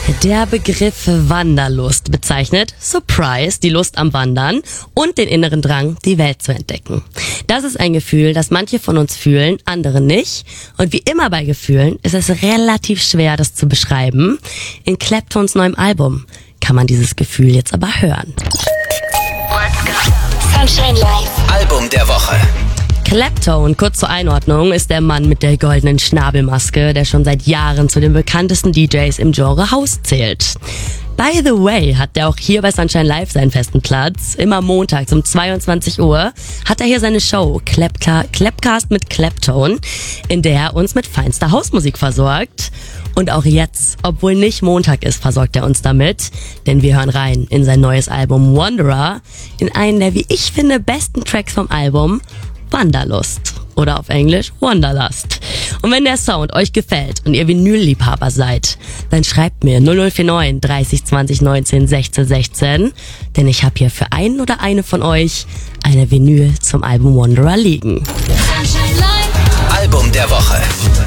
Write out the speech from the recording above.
Der Begriff Wanderlust bezeichnet Surprise, die Lust am Wandern und den inneren Drang, die Welt zu entdecken. Das ist ein Gefühl, das manche von uns fühlen, andere nicht. Und wie immer bei Gefühlen ist es relativ schwer, das zu beschreiben. In Claptons neuem Album kann man dieses Gefühl jetzt aber hören. Sunshine Live. Album der Woche. Clapton, kurz zur Einordnung, ist der Mann mit der goldenen Schnabelmaske, der schon seit Jahren zu den bekanntesten DJs im Genre House zählt. By the way hat er auch hier bei Sunshine Live seinen festen Platz. Immer montags um 22 Uhr hat er hier seine Show Clapcast mit Clapton, in der er uns mit feinster Hausmusik versorgt. Und auch jetzt, obwohl nicht Montag ist, versorgt er uns damit, denn wir hören rein in sein neues Album Wanderer, in einen der, wie ich finde, besten Tracks vom Album, Wanderlust. Oder auf Englisch Wanderlust. Und wenn der Sound euch gefällt und ihr Vinylliebhaber seid, dann schreibt mir 0049 30 20 19 16 16, denn ich habe hier für einen oder eine von euch eine Vinyl zum Album Wanderer liegen. Sunshine Live. Album der Woche.